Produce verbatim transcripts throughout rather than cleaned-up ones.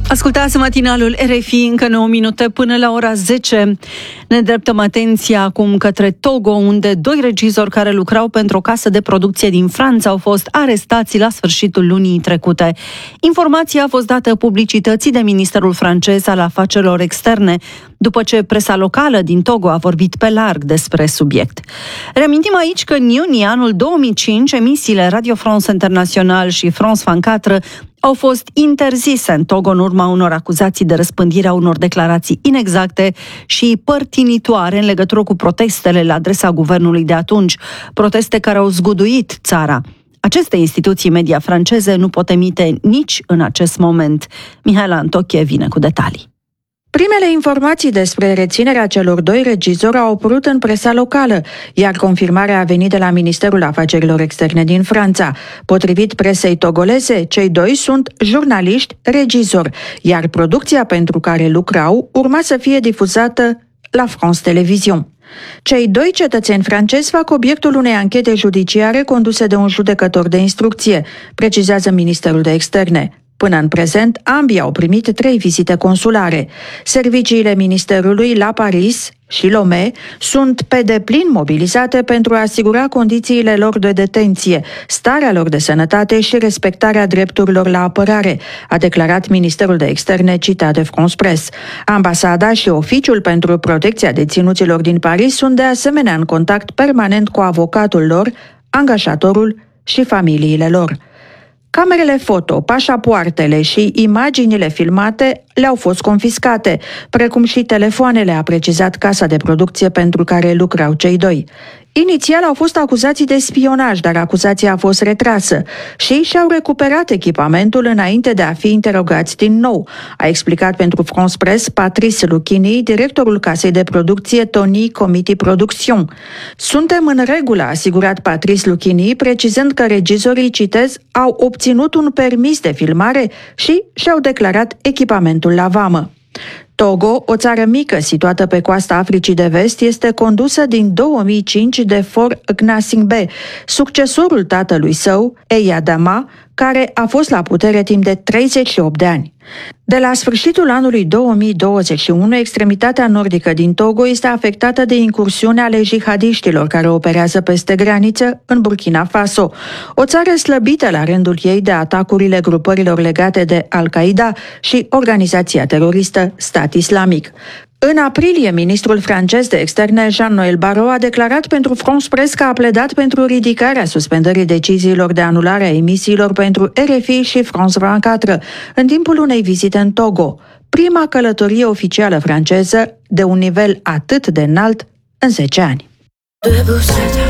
Ascultați matinalul R F I, încă nouă minute până la ora zece. Ne îndreptăm atenția acum către Togo, unde doi regizori care lucrau pentru o casă de producție din Franța au fost arestați la sfârșitul lunii trecute. Informația a fost dată publicității de Ministerul francez al Afacerilor Externe, după ce presa locală din Togo a vorbit pe larg despre subiect. Reamintim aici că în iunie anul două mii cinci, emisiile Radio France International și France douăzeci și patru au fost interzise în Togo în urma unor acuzații de răspândire a unor declarații inexacte și părtinitoare în legătură cu protestele la adresa guvernului de atunci, proteste care au zguduit țara. Aceste instituții media franceze nu pot emite nici în acest moment. Mihaela Antochie vine cu detalii. Primele informații despre reținerea celor doi regizori au apărut în presa locală, iar confirmarea a venit de la Ministerul Afacerilor Externe din Franța. Potrivit presei togoleze, cei doi sunt jurnaliști regizori, iar producția pentru care lucrau urma să fie difuzată la France Television. Cei doi cetățeni francezi fac obiectul unei anchete judiciare conduse de un judecător de instrucție, precizează Ministerul de Externe. Până în prezent, ambii au primit trei vizite consulare. Serviciile Ministerului la Paris și Lomé sunt pe deplin mobilizate pentru a asigura condițiile lor de detenție, starea lor de sănătate și respectarea drepturilor la apărare, a declarat Ministerul de Externe citat de France Press. Ambasada și Oficiul pentru Protecția Deținuților din Paris sunt de asemenea în contact permanent cu avocatul lor, angajatorul și familiile lor. Camerele foto, pașapoartele și imaginile filmate le-au fost confiscate, precum și telefoanele, a precizat casa de producție pentru care lucrau cei doi. Inițial au fost acuzații de spionaj, dar acuzația a fost retrasă și și-au recuperat echipamentul înainte de a fi interogați din nou, a explicat pentru France Press Patrice Luchini, directorul casei de producție Tony Comity Production. Suntem în regulă, a asigurat Patrice Luchini, precizând că regizorii, citez, au obținut un permis de filmare și și-au declarat echipamentul la vamă. Togo, o țară mică situată pe coasta Africii de Vest, este condusă din două mii cinci de For Gnassingbé, succesorul tatălui său, Eyadema, care a fost la putere timp de treizeci și opt de ani. De la sfârșitul anului două mii douăzeci și unu, extremitatea nordică din Togo este afectată de incursiuni ale jihadiștilor care operează peste graniță în Burkina Faso, o țară slăbită la rândul ei de atacurile grupărilor legate de Al-Qaeda și organizația teroristă Stat Islamic. În aprilie, ministrul francez de externe Jean-Noël Barrot a declarat pentru France Press că a pledat pentru ridicarea suspendării deciziilor de anulare a emisiilor pentru R F I și France douăzeci și patru în timpul unei vizite în Togo, prima călătorie oficială franceză de un nivel atât de înalt în zece ani.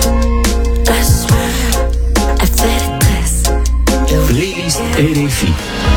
Playlist R F I.